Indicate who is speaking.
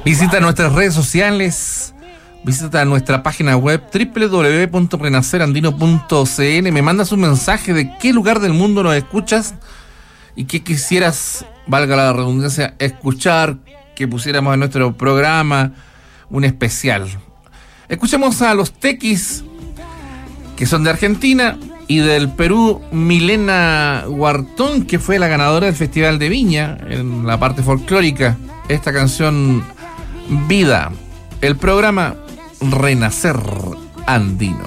Speaker 1: Visita nuestras redes sociales, visita nuestra página web www.renacerandino.cl. Me mandas un mensaje de qué lugar del mundo nos escuchas y qué quisieras, valga la redundancia, escuchar, que pusiéramos en nuestro programa un especial. Escuchemos a los Tequis, que son de Argentina, y del Perú, Milena Huartón, que fue la ganadora del Festival de Viña en la parte folclórica. Esta canción, Vida. El programa Renacer Andino.